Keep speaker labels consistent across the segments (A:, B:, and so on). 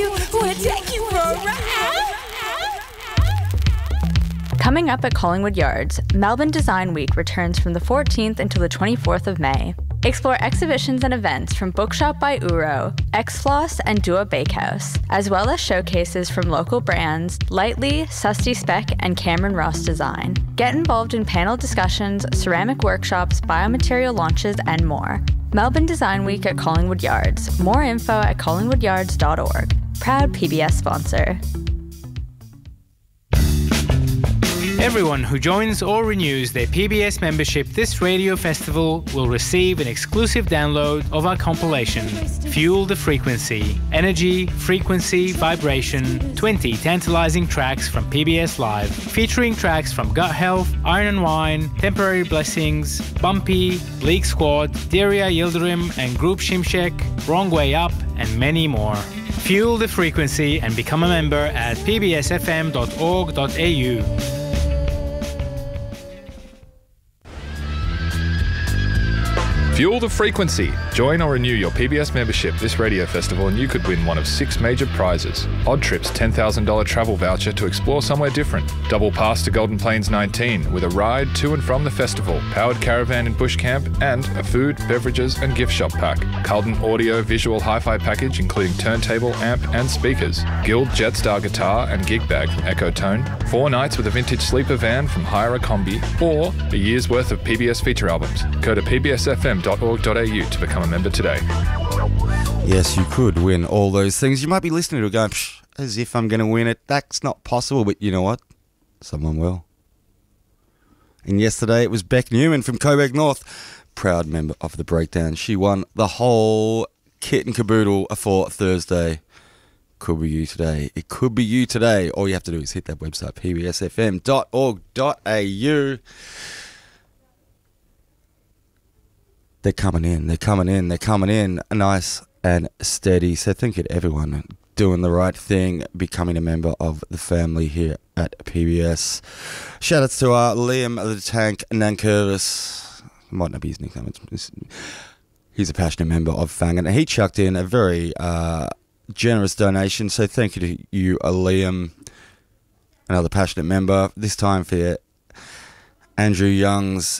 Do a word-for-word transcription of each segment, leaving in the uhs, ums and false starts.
A: you, wanna take you for a ride.
B: Coming up at Collingwood Yards, Melbourne Design Week returns from the fourteenth until the twenty-fourth of May. Explore exhibitions and events from Bookshop by Uro, X-Floss and Dua Bakehouse, as well as showcases from local brands Lightly, Susty Speck and Cameron Ross Design. Get involved in panel discussions, ceramic workshops, biomaterial launches and more. Melbourne Design Week at Collingwood Yards. More info at collingwood yards dot org. Proud P B S sponsor.
C: Everyone who joins or renews their P B S membership this radio festival will receive an exclusive download of our compilation, Fuel the Frequency, Energy, Frequency, Vibration, twenty tantalising tracks from P B S Live, featuring tracks from Gut Health, Iron and Wine, Temporary Blessings, Bumpy, League Squad, Deria Yildirim and Group Shimshek, Wrong Way Up, and many more. Fuel the Frequency and become a member at p b s f m dot org dot a u.
D: Fuel the Frequency. Join or renew your P B S membership this radio festival and you could win one of six major prizes. Odd Trip's ten thousand dollars travel voucher to explore somewhere different. Double pass to Golden Plains nineteen with a ride to and from the festival, powered caravan and bush camp, and a food, beverages and gift shop pack. Carlton audio visual hi-fi package including turntable, amp and speakers. Guild Jetstar guitar and gig bag from Echo Tone. Four nights with a vintage sleeper van from Hire a Combi. Or a year's worth of P B S feature albums. Go to p b s f m dot org dot a u to become a member today.
E: Yes, you could win all those things. You might be listening to it going, Psh, as if I'm going to win it. That's not possible, but you know what? Someone will. And yesterday it was Beck Newman from Coburg North, proud member of the Breakdown. She won the whole kit and caboodle for Thursday. Could be you today. It could be you today. All you have to do is hit that website, p b s f m dot org dot a u. They're coming in, they're coming in, they're coming in nice and steady. So thank you to everyone doing the right thing, becoming a member of the family here at P B S. Shout outs to uh, Liam the Tank Nankervis. Might not be his nickname. It's, it's, he's a passionate member of Fang, and he chucked in a very uh, generous donation. So thank you to you, uh, Liam, another passionate member. This time for Andrew Young's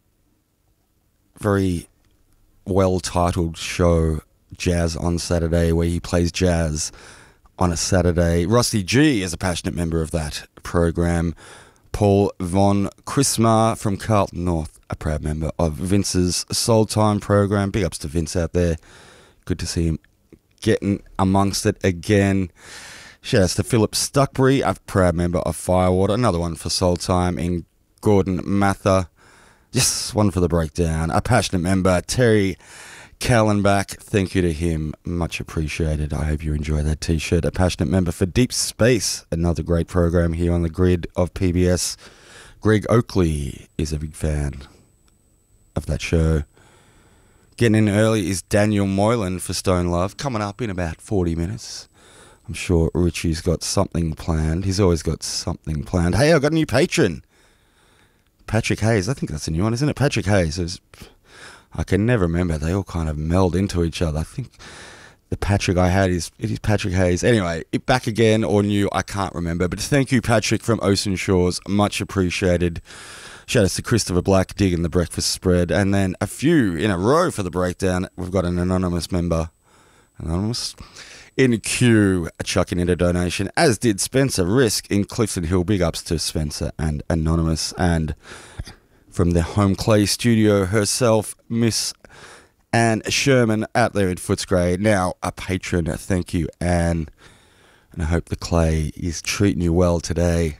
E: very well-titled show, Jazz on Saturday, where he plays jazz on a Saturday. Rusty G is a passionate member of that program. Paul Von Chrismar from Carlton North, a proud member of Vince's Soul Time program. Big ups to Vince out there. Good to see him getting amongst it again. Shout outs to Philip Stuckbury, a proud member of Firewater. Another one for Soul Time in Gordon Mather. Yes, one for the Breakdown. A passionate member, Terry Callenbach. Thank you to him. Much appreciated. I hope you enjoy that t-shirt. A passionate member for Deep Space. Another great program here on the grid of P B S. Greg Oakley is a big fan of that show. Getting in early is Daniel Moylan for Stone Love. Coming up in about forty minutes. I'm sure Richie's got something planned. He's always got something planned. Hey, I've got a new patron. Patrick Hayes, I think that's a new one, isn't it? Patrick Hayes is, I can never remember. They all kind of meld into each other. I think the Patrick I had is, it is Patrick Hayes. Anyway, it back again or new, I can't remember. But thank you, Patrick from Ocean Shores. Much appreciated. Shout out to Christopher Black digging the breakfast spread. And then a few in a row for the Breakdown. We've got an anonymous member. Anonymous? In queue, chucking in a donation, as did Spencer Risk in Clifton Hill. Big ups to Spencer and Anonymous. And from the Home Clay studio herself, Miss Anne Sherman out there in Footscray. Now a patron. Thank you, Anne. And I hope the clay is treating you well today.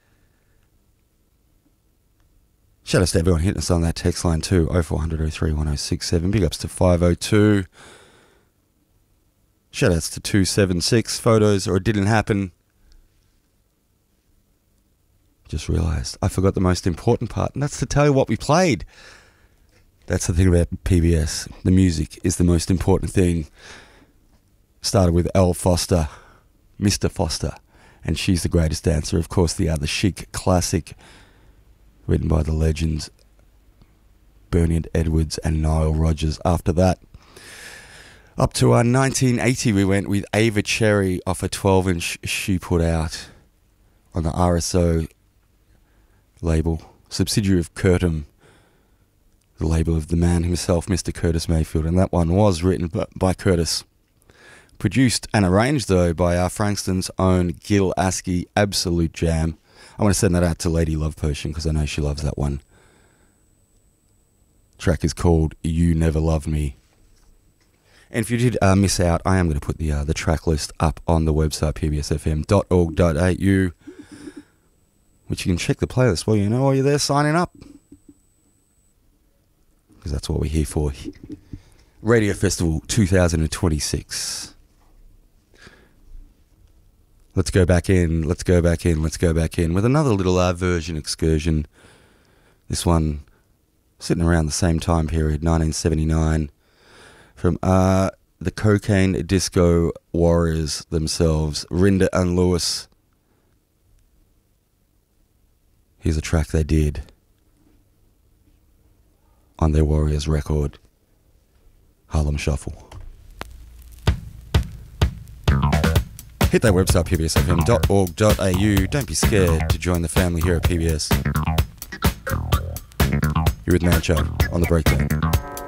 E: Shout out to everyone hitting us on that text line too. oh four hundred oh three one oh six seven. Big ups to five oh two. Shout outs to two seven six, photos or it didn't happen. Just realised I forgot the most important part, and that's to tell you what we played. That's the thing about P B S. The music is the most important thing. Started with Elle Foster, Mister Foster, and She's the Greatest Dancer. Of course, the other chic classic, written by the legends Bernard Edwards and Nile Rodgers. After that, Up to uh, nineteen eighty we went with Ava Cherry off a twelve inch she put out on the R S O label, subsidiary of Curtom, the label of the man himself, Mister Curtis Mayfield, and that one was written by, by Curtis. Produced and arranged, though, by our Frankston's own Gil Askey. Absolute jam. I want to send that out to Lady Love Potion because I know she loves that one. Track is called You Never Loved Me. And if you did uh, miss out, I am going to put the uh, the track list up on the website p b s f m dot org dot a u, which you can check the playlist while you know while you're there signing up, because that's what we're here for. Radio Festival two thousand twenty-six. Let's go back in, let's go back in, let's go back in with another little uh, version excursion. This one sitting around the same time period, nineteen seventy-nine, from uh, the Cocaine Disco Warriors themselves, Rinda and Lewis. Here's a track they did on their Warriors record, Harlem Shuffle. Hit that website, p b s f m dot org dot a u. Don't be scared to join the family here at P B S. You're with Mancho on The Breakdown.